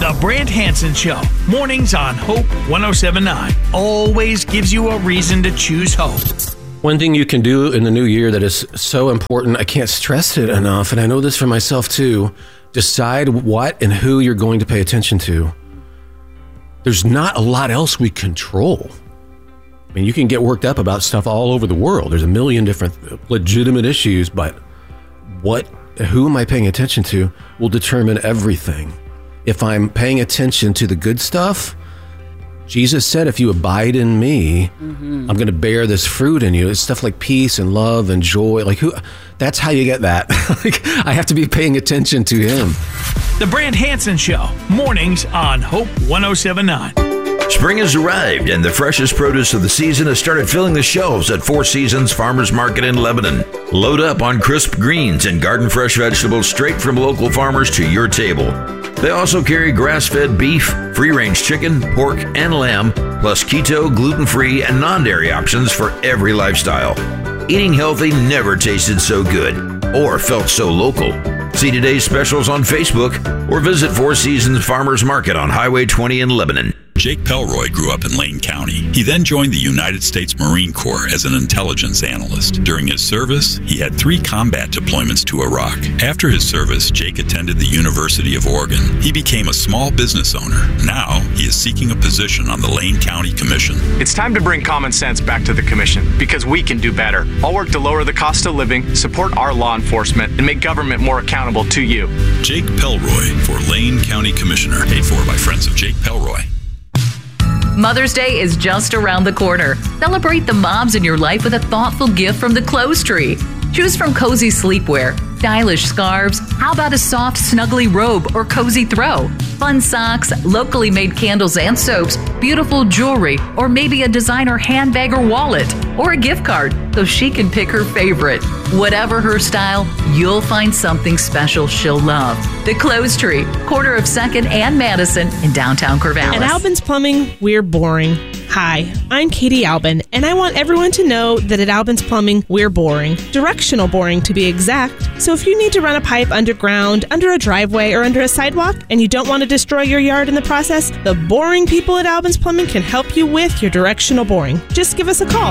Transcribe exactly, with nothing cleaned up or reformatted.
The Brant Hansen Show, mornings on Hope one oh seven point nine. Always gives you a reason to choose hope. One thing you can do in the new year that is so important, I can't stress it enough, and I know this for myself too, decide what and who you're going to pay attention to. There's not a lot else we control. I mean, you can get worked up about stuff all over the world. There's a million different legitimate issues, but what, who am I paying attention to will determine everything. If I'm paying attention to the good stuff, Jesus said, if you abide in me, mm-hmm. I'm going to bear this fruit in you. It's stuff like peace and love and joy. Like who? That's how you get that. Like, I have to be paying attention to him. The Brant Hansen Show, mornings on Hope one oh seven point nine. Spring has arrived, and the freshest produce of the season has started filling the shelves at Four Seasons Farmers Market in Lebanon. Load up on crisp greens and garden fresh vegetables straight from local farmers to your table. They also carry grass-fed beef, free-range chicken, pork, and lamb, plus keto, gluten-free, and non-dairy options for every lifestyle. Eating healthy never tasted so good or felt so local. See today's specials on Facebook or visit Four Seasons Farmers Market on Highway twenty in Lebanon. Jake Pelroy grew up in Lane County. He then joined the United States Marine Corps as an intelligence analyst. During his service, he had three combat deployments to Iraq. After his service, Jake attended the University of Oregon. He became a small business owner. Now, he is seeking a position on the Lane County Commission. It's time to bring common sense back to the commission because we can do better. I'll work to lower the cost of living, support our law enforcement, and make government more accountable to you. Jake Pelroy for Lane County Commissioner. Paid for by Friends of Jake Pelroy. Mother's Day is just around the corner. Celebrate the moms in your life with a thoughtful gift from the Clothes Tree. Choose from cozy sleepwear, stylish scarves, how about a soft, snuggly robe or cozy throw, fun socks, locally made candles and soaps, beautiful jewelry, or maybe a designer handbag or wallet, or a gift card so she can pick her favorite. Whatever her style, you'll find something special she'll love. The Clothes Tree, corner of second and Madison in downtown Corvallis. At Albin's Plumbing, we're boring. Hi, I'm Katie Albin, and I want everyone to know that at Albin's Plumbing, we're boring. Directional boring, to be exact. So if you need to run a pipe underground, under a driveway, or under a sidewalk, and you don't want to destroy your yard in the process, the boring people at Albin's Plumbing can help you with your directional boring. Just give us a call.